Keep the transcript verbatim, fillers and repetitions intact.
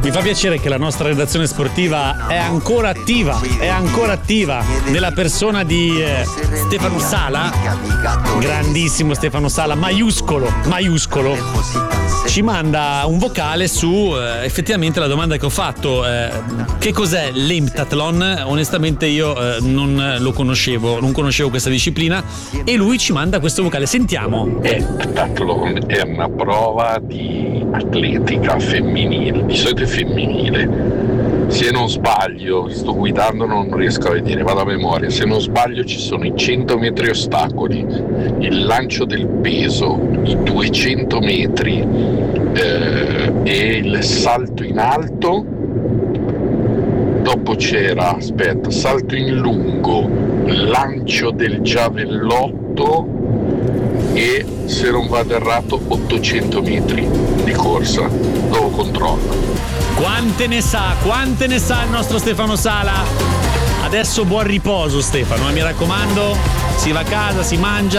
Mi fa piacere che la nostra redazione sportiva è ancora attiva, è ancora attiva nella persona di eh, Stefano Sala, grandissimo Stefano Sala, maiuscolo, maiuscolo. Ci manda un vocale su eh, effettivamente la domanda che ho fatto, eh, che cos'è l'emptathlon? Onestamente io eh, non lo conoscevo, non conoscevo questa disciplina e lui ci manda questo vocale, sentiamo. Emptathlon è una prova di atletica femminile, di solito è femminile. Se non sbaglio, sto guidando, non riesco a vedere, vado a memoria, se non sbaglio ci sono i cento metri ostacoli, il lancio del peso, i duecento metri eh, e il salto in alto. Dopo c'era, aspetta, salto in lungo, lancio del giavellotto e, se non vado errato, ottocento metri di corsa. Dopo controllo. Quante ne sa, quante ne sa il nostro Stefano Sala. Adesso buon riposo Stefano, mi raccomando, si va a casa, si mangia.